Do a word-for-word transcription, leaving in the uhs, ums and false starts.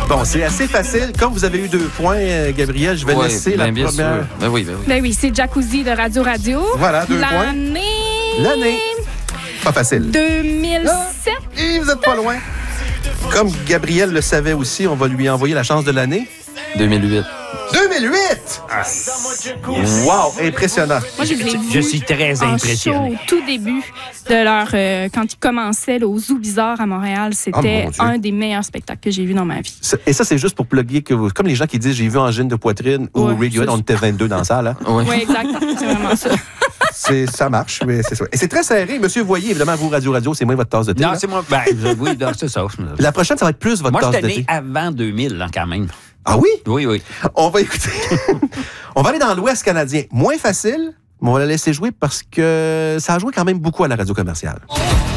Bon, c'est assez facile. Comme vous avez eu deux points, euh, Gabriel, je vais ouais, laisser ben la bien première. sûr. Ben oui, ben oui. Ben oui, c'est Jacuzzi de Radio Radio. Voilà, deux points. L'année... L'année. Pas facile. deux mille sept. Ah, et vous êtes pas loin. Comme Gabriel le savait aussi, on va lui envoyer la chance de l'année. deux mille huit. deux mille huit! Ah, wow, impressionnant. Moi, je les ai Je vus suis très en impressionné. show au tout début de leur... euh, quand ils commençaient là, au Zoo Bizarre à Montréal, Oh, c'était mon Dieu. un des meilleurs spectacles que j'ai vu dans ma vie. Et ça, c'est juste pour plugger que vous... Comme les gens qui disent « j'ai vu Angine de poitrine » ou Ouais, Radiohead, ça, on était vingt-deux dans la salle. Hein? Oui. Oui, exact. C'est vraiment ça. C'est, ça marche, mais c'est ça. Et c'est très serré. Monsieur Voyer, évidemment, vous, Radio Radio, c'est moins votre tasse de thé. Non, là. c'est moi. Ben, je- oui, non, c'est ça. La prochaine, ça va être plus votre Moi, tasse j'étais de thé. né avant deux mille, là, quand même. Ah oui? Oui, oui. On va écouter. On va aller dans l'Ouest canadien. Moins facile, mais on va la laisser jouer parce que ça a joué quand même beaucoup à la radio commerciale.